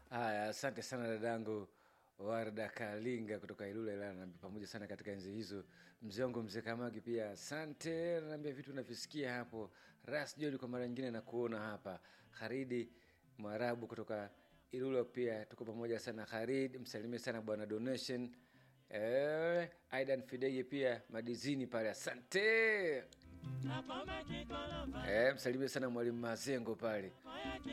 Haya, asante sana dadangu Warda Kalinga kutoka Ilula Ilala, na pamoja sana katika enzi hizo. Mzee wangu mzee Kamagi pia asante, naambia vitu navisikia hapo. Ras Joli kwa mara nyingine na kuona hapa. Kharidi Mwarabu kutoka Ilula pia tuko pamoja sana. Kharid, msalimie sana bwana Donation. Aidan Fidege pia madizini pale, asante. Msalimie sana mwalimu Mazengo pale.